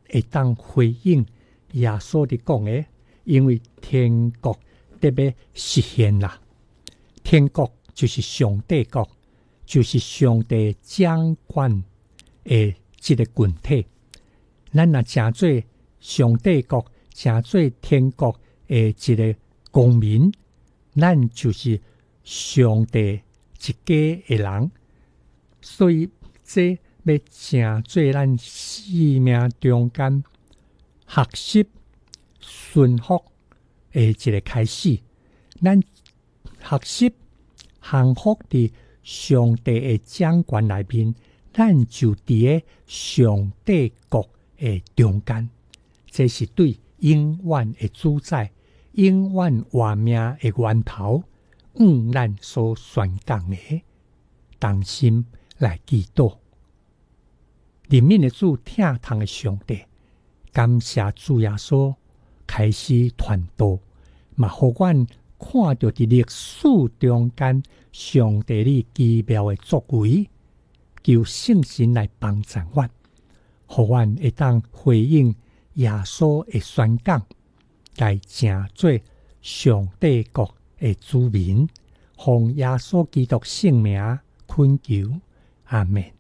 会当回应耶稣的讲的，因为天国得要实现啦。天国就是上帝国，就是上帝掌管的这个群体。咱若成做上帝国，成做天国的一个公民，咱就是上帝一家的人。所以这要成做咱生命中间学习顺服的一个开始。咱学习幸福伫上帝的掌管内面，咱就伫咧上帝国的中间。这是对永远的主宰、永远活命的源头，咱所宣讲的。同心来祈祷，怜悯的主，疼痛的上帝，感谢主耶稣开始传道，嘛互阮看到伫历史中间上帝你奇妙的作为，求圣神来帮助阮，互阮会当回应耶稣的宣讲，来成做上帝国的子民，奉耶稣基督圣名恳求，阿们。